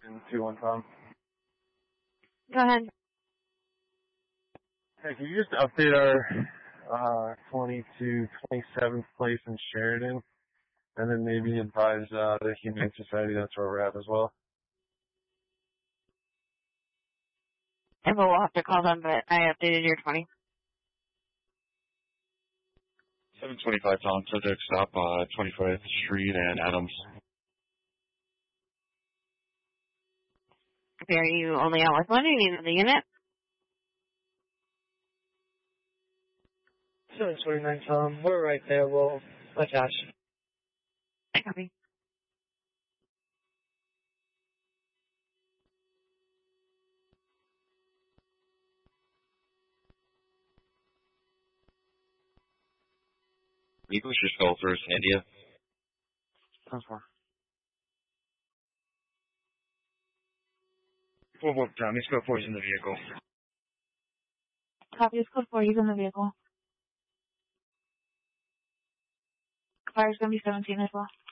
2-1 Tom. Go ahead. Hey, can you just update our 27th place in Sheridan, and then maybe advise the Humane Society that's where we're at as well? And we'll have to call them, but I updated your 20. 725 Tom, subject stop 25th Street and Adams. Okay, are you only out with one? Do you need the unit? 729 Tom, we're right there. We'll attach. Copy. You push your skull first, India. That's fine. 4 Tom, he's got 4 in the vehicle. Copy, it's code 4. He's in the vehicle. Fire's going to be 17 as well.